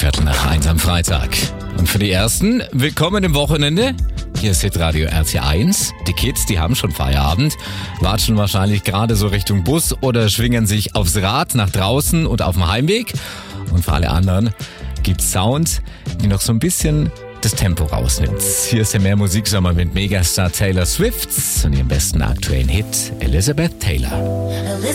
1:15 am Freitag. Und für die Ersten, willkommen im Wochenende. Hier ist Hitradio RT1. Die Kids, die haben schon Feierabend, watschen wahrscheinlich gerade so Richtung Bus oder schwingen sich aufs Rad nach draußen und auf dem Heimweg. Und für alle anderen gibt's Sound, die noch so ein bisschen das Tempo rausnimmt. Hier ist der Mehr-Musik-Sommer mit Megastar Taylor Swift und ihrem besten aktuellen Hit Elizabeth Taylor.